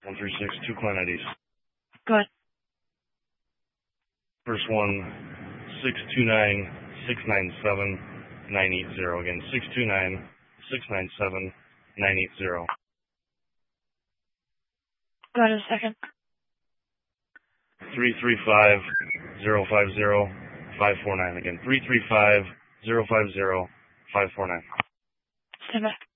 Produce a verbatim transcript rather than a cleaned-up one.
one three six, two client I Ds. Go ahead. First one, six two nine, six nine seven, nine eight zero. Again, six two nine, six nine seven, nine eight zero. Go ahead a second. three three five, zero five zero, five four nine. Again, three three five, zero five zero, five four nine. Stand by.